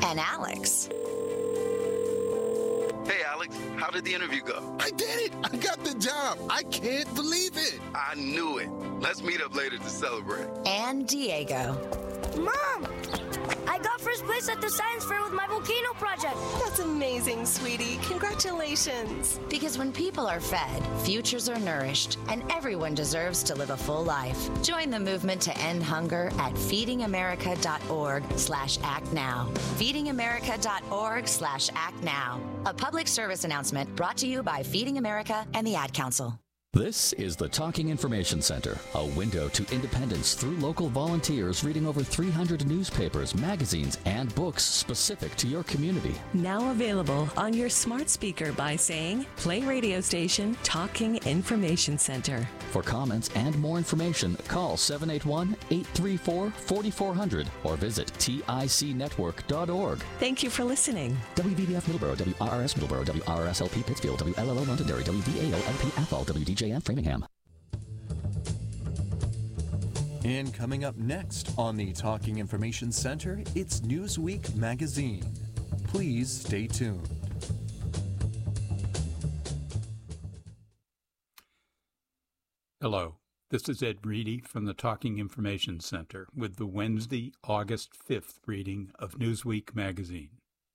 and Alex. Hey, Alex, how did the interview go? I did it! I got the job! I can't believe it! I knew it. Let's meet up later to celebrate. And Diego. Mom! I got first place at the science fair with my volcano project. That's amazing, sweetie. Congratulations. Because when people are fed, futures are nourished, and everyone deserves to live a full life. Join the movement to end hunger at feedingamerica.org/actnow. Feedingamerica.org/actnow. A public service announcement brought to you by Feeding America and the Ad Council. This is the Talking Information Center, a window to independence through local volunteers reading over 300 newspapers, magazines, and books specific to your community. Now available on your smart speaker by saying, play radio station Talking Information Center. For comments and more information, call 781-834-4400 or visit ticnetwork.org. Thank you for listening. WVBF Middleborough, WRRS Middleborough, WRSLP Pittsfield, WLLO Londonderry, WVAO LP Athol, WDJN Framingham. And coming up next on the Talking Information Center, it's Newsweek magazine. Please stay tuned. Hello, this is Ed Reedy from the Talking Information Center with the Wednesday, August 5th reading of Newsweek magazine.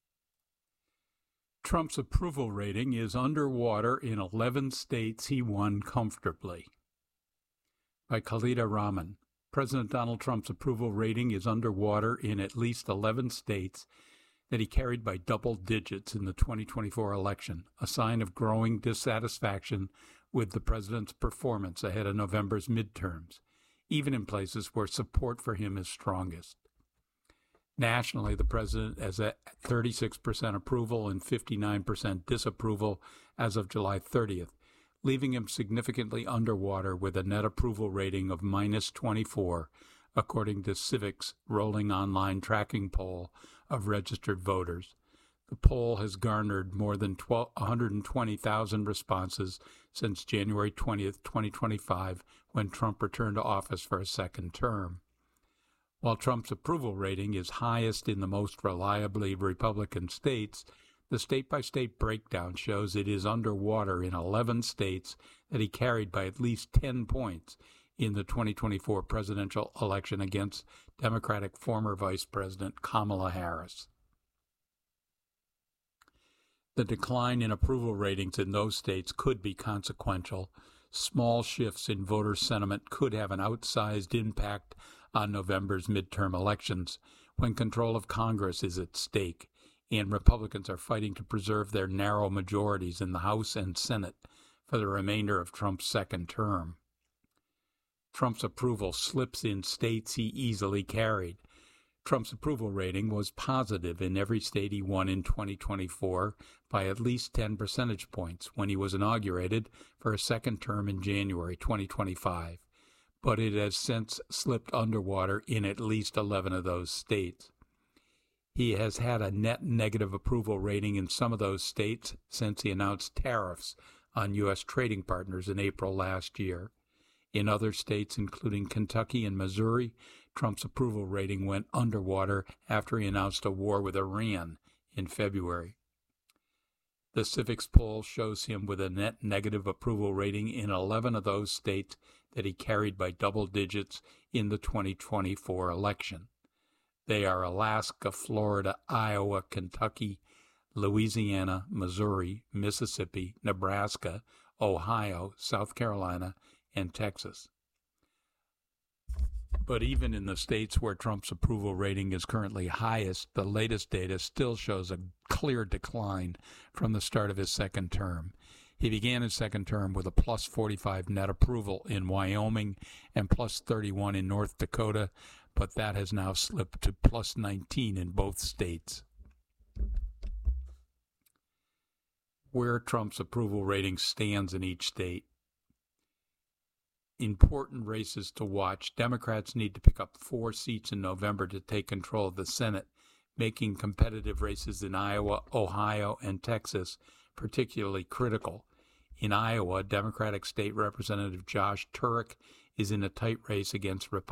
Trump's approval rating is underwater in 11 states he won comfortably. By Khalida Rahman. President Donald Trump's approval rating is underwater in at least 11 states that he carried by double digits in the 2024 election, a sign of growing dissatisfaction with the president's performance ahead of November's midterms, even in places where support for him is strongest. Nationally, the president has a 36% approval and 59% disapproval as of July 30th, leaving him significantly underwater with a net approval rating of -24, according to Civic's rolling online tracking poll of registered voters. The poll has garnered more than 120,000 responses since January 20th, 2025, when Trump returned to office for a second term. While Trump's approval rating is highest in the most reliably Republican states, the state-by-state breakdown shows it is underwater in 11 states that he carried by at least 10 points in the 2024 presidential election against Democratic former Vice President Kamala Harris. The decline in approval ratings in those states could be consequential. Small shifts in voter sentiment could have an outsized impact on November's midterm elections, when control of Congress is at stake, and Republicans are fighting to preserve their narrow majorities in the House and Senate for the remainder of Trump's second term. Trump's approval slips in states he easily carried. Trump's approval rating was positive in every state he won in 2024 by at least 10 percentage points when he was inaugurated for a second term in January 2025, but it has since slipped underwater in at least 11 of those states. He has had a net negative approval rating in some of those states since he announced tariffs on U.S. trading partners in April last year. In other states, including Kentucky and Missouri, Trump's approval rating went underwater after he announced a war with Iran in February. The Civics poll shows him with a net negative approval rating in 11 of those states that he carried by double digits in the 2024 election. They are Alaska, Florida, Iowa, Kentucky, Louisiana, Missouri, Mississippi, Nebraska, Ohio, South Carolina, and Texas. But even in the states where Trump's approval rating is currently highest, the latest data still shows a clear decline from the start of his second term. He began his second term with a plus 45 net approval in Wyoming and plus 31 in North Dakota, but that has now slipped to plus 19 in both states. Where Trump's approval rating stands in each state. Important races to watch. Democrats need to pick up 4 seats in November to take control of the Senate, making competitive races in Iowa, Ohio, and Texas particularly critical. In Iowa, Democratic State Representative Josh Turek is in a tight race against Republican